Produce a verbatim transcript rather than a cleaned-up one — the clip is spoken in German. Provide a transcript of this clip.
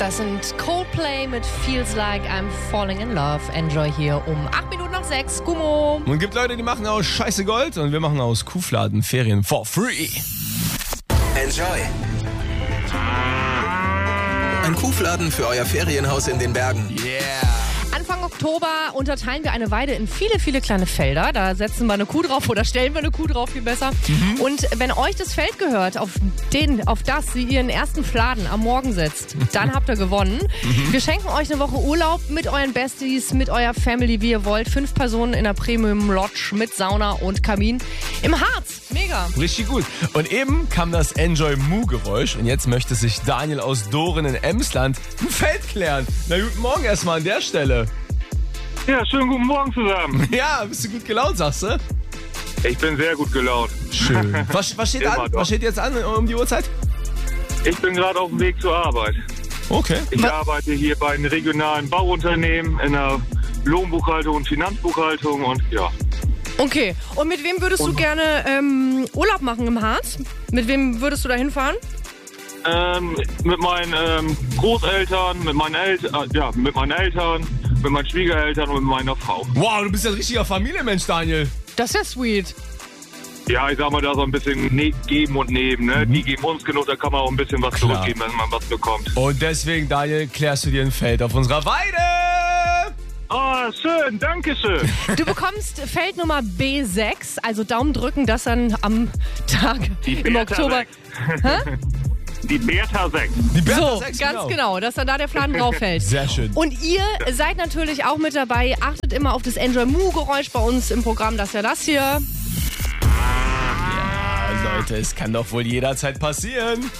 Das sind Coldplay mit Feels Like I'm Falling in Love. Enjoy hier um acht Minuten nach sechs. Gummo. Und gibt Leute, die machen aus Scheiße Gold und wir machen aus Kuhfladen Ferien for free. Enjoy. Ein Kuhfladen für euer Ferienhaus in den Bergen. Yeah. Anfang Oktober unterteilen wir eine Weide in viele, viele kleine Felder. Da setzen wir eine Kuh drauf oder stellen wir eine Kuh drauf, viel besser. Mhm. Und wenn euch das Feld gehört, auf, den, auf das sie ihren ersten Fladen am Morgen setzt, dann habt ihr gewonnen. Mhm. Wir schenken euch eine Woche Urlaub mit euren Besties, mit eurer Family, wie ihr wollt. Fünf Personen in der Premium Lodge mit Sauna und Kamin im Harz. Mega. Richtig gut. Und eben kam das Enjoy-Mu-Geräusch und jetzt möchte sich Daniel aus Doren in Emsland ein Feld klären. Na guten Morgen erstmal an der Stelle. Ja, schönen guten Morgen zusammen. Ja, bist du gut gelaunt, sagst du? Ich bin sehr gut gelaunt. Schön. Was, was, steht, an, was steht jetzt an um die Uhrzeit? Ich bin gerade auf dem Weg zur Arbeit. Okay. Ich was? arbeite hier bei einem regionalen Bauunternehmen in der Lohnbuchhaltung und Finanzbuchhaltung und ja. Okay, und mit wem würdest und du gerne ähm, Urlaub machen im Harz? Mit wem würdest du da hinfahren? Ähm, mit meinen ähm, Großeltern, mit meinen Eltern, äh, ja, mit meinen Eltern, mit meinen Schwiegereltern und mit meiner Frau. Wow, du bist ja ein richtiger Familienmensch, Daniel. Das ist ja sweet. Ja, ich sag mal, da so ein bisschen ne- geben und nehmen, ne? Mhm. Die geben uns genug, da kann man auch ein bisschen was Klar. zurückgeben, wenn man was bekommt. Und deswegen, Daniel, klärst du dir ein Feld auf unserer Weide. Ah, schön, danke schön. Du bekommst Feld Nummer B sechs, also Daumen drücken, dass dann am Tag Die im Bertha Oktober... Hä? Die Bertha sechs. Die Bertha So, sechs, ganz genau, dass dann da der Fladen drauf fällt. Sehr schön. Und ihr seid natürlich auch mit dabei. Achtet immer auf das Enjoy-Mu-Geräusch bei uns im Programm. Das ist ja das hier. Ja, Leute, es kann doch wohl jederzeit passieren.